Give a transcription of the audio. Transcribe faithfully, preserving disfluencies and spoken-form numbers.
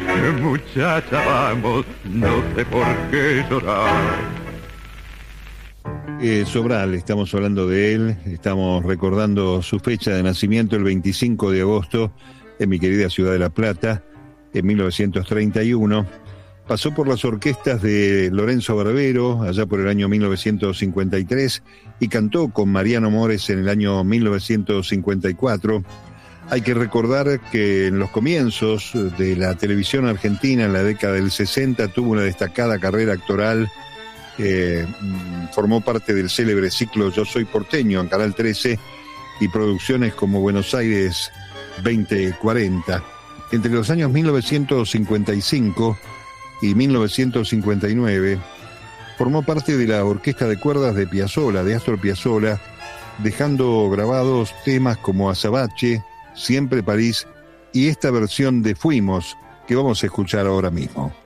Muchacha, vamos, no sé por qué llorar. Eh, Sobral, estamos hablando de él, estamos recordando su fecha de nacimiento, el veinticinco de agosto, en mi querida ciudad de La Plata, en mil novecientos treinta y uno. Pasó por las orquestas de Lorenzo Barbero, allá por el año mil novecientos cincuenta y tres, y cantó con Mariano Mores en el año mil novecientos cincuenta y cuatro. Hay que recordar que en los comienzos de la televisión argentina, en la década del sesenta, tuvo una destacada carrera actoral. Eh, formó parte del célebre ciclo Yo Soy Porteño en Canal trece y producciones como Buenos Aires veinte cuarenta. Entre los años mil novecientos cincuenta y cinco y mil novecientos cincuenta y nueve formó parte de la orquesta de cuerdas de Piazzolla, de Astor Piazzolla, dejando grabados temas como Azabache, Siempre París y esta versión de Fuimos que vamos a escuchar ahora mismo.